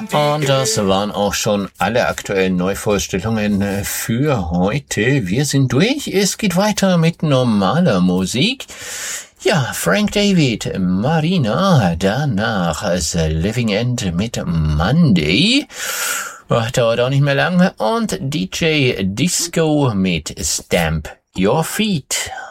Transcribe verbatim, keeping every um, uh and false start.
Und das waren auch schon alle aktuellen Neuvorstellungen für heute. Wir sind durch. Es geht weiter mit normaler Musik. Ja, Frank David, Marina, danach The Living End mit Monday. Ach, dauert auch nicht mehr lange. Und D J Disco mit Stamp Your Feet.